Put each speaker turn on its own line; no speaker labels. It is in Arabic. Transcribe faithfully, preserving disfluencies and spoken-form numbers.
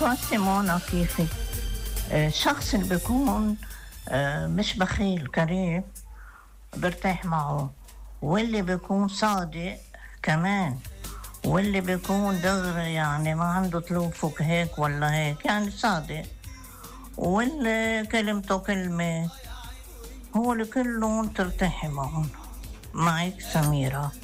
سيمونا كيفك؟ الشخص اللي بيكون مش بخيل كريم برتاح معه، واللي بيكون صادق كمان، واللي بيكون دغري يعني ما عنده تلوفك هيك ولا هيك، يعني صادق، واللي كلمته كلمة، هو اللي كلهم ترتاحي معهم. معك سميرة.